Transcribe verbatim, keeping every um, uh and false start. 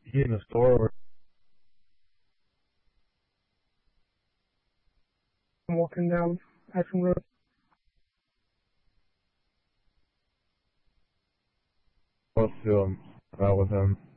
he in the store or I'm walking down Action Road. close to him, out with him?